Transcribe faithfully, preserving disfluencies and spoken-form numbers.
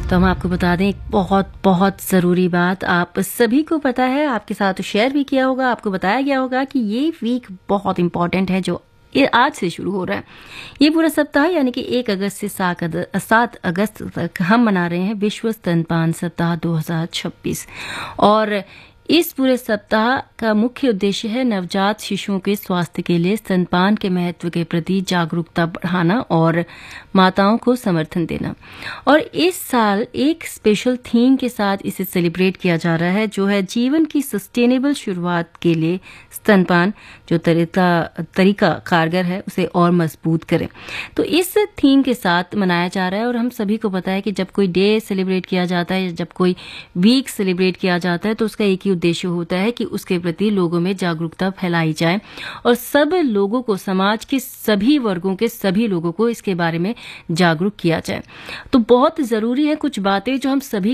तो हम आपको बता दें एक बहुत बहुत ज़रूरी बात, आप सभी को पता है, आपके साथ शेयर भी किया होगा, आपको बताया गया होगा कि ये वीक बहुत इम्पॉर्टेंट है जो ये आज से शुरू हो रहा है। ये पूरा सप्ताह यानी कि एक अगस्त से सात अगस्त तक हम मना रहे हैं विश्व स्तनपान सप्ताह दो हज़ार छब्बीस। और इस पूरे सप्ताह का मुख्य उद्देश्य है नवजात शिशुओं के स्वास्थ्य के लिए स्तनपान के महत्व के प्रति जागरूकता बढ़ाना और माताओं को समर्थन देना। और इस साल एक स्पेशल थीम के साथ इसे सेलिब्रेट किया जा रहा है, जो है जीवन की सस्टेनेबल शुरुआत के लिए स्तनपान जो तरीका तरीका कारगर है उसे और मजबूत करें। तो इस थीम के साथ मनाया जा रहा है और हम सभी को पता है कि जब कोई डे सेलिब्रेट किया जाता है या जब कोई वीक सेलिब्रेट किया जाता है तो उसका एक ही उद्देश्य होता है कि उसके प्रति लोगों में जागरूकता फैलाई जाए और सब लोगों को, समाज के सभी वर्गों के सभी लोगों को इसके बारे में जागरूक किया जाए। तो बहुत ज़रूरी है कुछ बातें जो हम सभी